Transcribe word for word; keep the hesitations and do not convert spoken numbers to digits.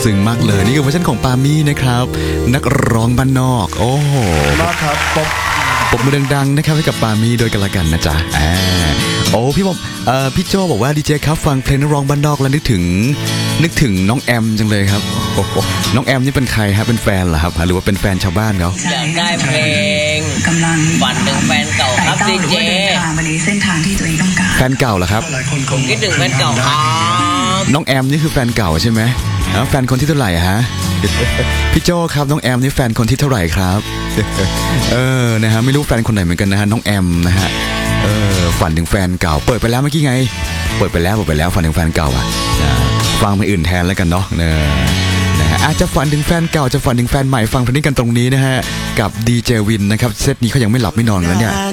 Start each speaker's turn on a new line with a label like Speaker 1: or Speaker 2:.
Speaker 1: ซึ้งมากเลยนี่คือเวอร์ชันของปามี่นะครับนักร้องบ้านนอกโอ้โห
Speaker 2: มากครับป๊อป
Speaker 1: ปรบมือดังๆนะครับให้กับปามี่โดยกันละกันนะจ๊ะอ่าโอ้พี่บอกเอ่อพี่โจบอกว่าดีเจครับฟังเพลงนักร้องบ้านนอกแล้วนึกถึงนึกถึงน้องแอมจังเลยครับโอ้โหน้องแอมนี่เป็นใครครับเป็นแฟนเหรอครับหรือว่าเป็นแฟนชาวบ้านเขา
Speaker 3: อยากได้เพลง
Speaker 4: กำลัง
Speaker 3: ฝันถึงแฟนเก่าครับดีเจ
Speaker 4: ทางไปในเส้นทางที่ตัวเองต้องการ
Speaker 1: แฟนเก่าเหรอครับ
Speaker 3: ผมคิดถึงแฟนเก่าครับ
Speaker 1: น้องแอมนี่คือแฟนเก่าใช่ไหมแล้วแฟนคนที่เท่าไหร่ฮะพี่โจครับน้องแอมนี่แฟนคนที่เท่าไหร่ครับเออนะฮะไม่รู้แฟนคนไหนเหมือนกันนะฮะน้องแอมนะฮะเออฝันถึงแฟนเก่าเปิดไปแล้วเมื่อกี้ไงเปิดไปแล้วเปิดไปแล้วฝันถึงแฟนเก่าอ่ะฟังเพลงอื่นแทนแล้วกันเนาะเนอะนะฮะอาจจะฝันถึงแฟนเก่าจะฝันถึงแฟนใหม่ฟังเพลงนี้กันตรงนี้นะฮะกับดีเจวินนะครับเซตนี้เขายังไม่หลับไม่นอนแล้วเนี่ย